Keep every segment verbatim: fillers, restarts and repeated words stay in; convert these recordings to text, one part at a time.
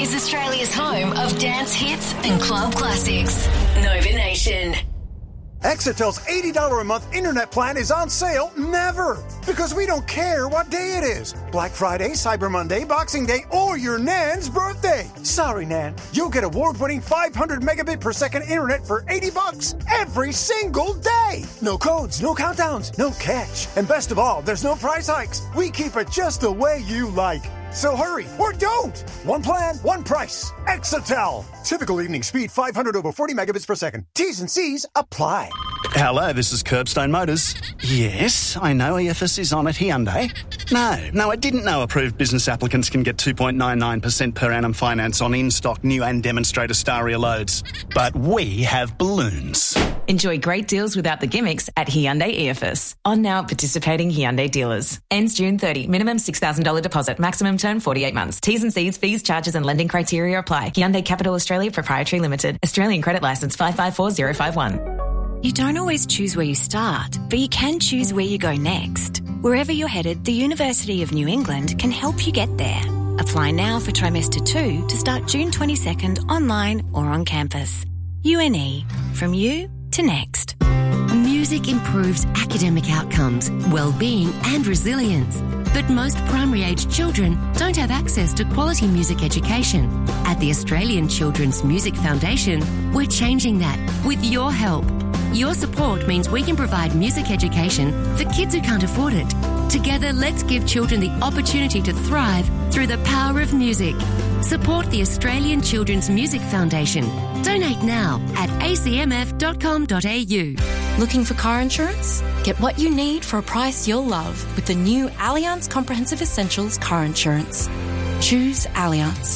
is Australia's home of dance hits and club classics. Nova Nation. Exitel's eighty dollars a month internet plan is on sale never, because we don't care what day it is. Black Friday, Cyber Monday, Boxing Day, or your Nan's birthday. Sorry, Nan. You'll get award-winning five hundred megabit per second internet for eighty bucks every single day. No codes, no countdowns, no catch. And best of all, there's no price hikes. We keep it just the way you like. So hurry, or don't! One plan, one price. Exitel. Typical evening speed, five hundred over forty megabits per second. T's and C's apply. Hello, this is Curbstone Motors. Yes, I know E F S is on at Hyundai. No, no, I didn't know approved business applicants can get two point nine nine percent per annum finance on in-stock new and demonstrator Staria loads. But we have balloons. Enjoy great deals without the gimmicks at Hyundai E F S. On now at participating Hyundai dealers. Ends June thirtieth. Minimum six thousand dollars deposit. Maximum term forty-eight months. T's and C's, fees, charges and lending criteria apply. Hyundai Capital Australia Proprietary Limited. Australian credit licence five five four zero five one. You don't always choose where you start, but you can choose where you go next. Wherever you're headed, the University of New England can help you get there. Apply now for trimester two to start June twenty-second online or on campus. U N E. From you to next. Music improves academic outcomes, well-being and resilience. But most primary-age children don't have access to quality music education. At the Australian Children's Music Foundation, we're changing that with your help. Your support means we can provide music education for kids who can't afford it. Together, let's give children the opportunity to thrive through the power of music. Support the Australian Children's Music Foundation. Donate now at a c m f dot com dot a u. Looking for car insurance? Get what you need for a price you'll love with the new Allianz Comprehensive Essentials car insurance. Choose Allianz.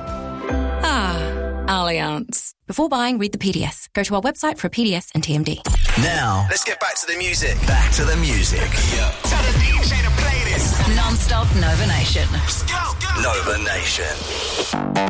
Ah, Allianz. Before buying, read the P D S. Go to our website for a P D S and T M D. Now, let's get back to the music. Back to the music. Yeah. Tell the D J to play this. Non-stop Nova Nation. Go, go. Nova Nation.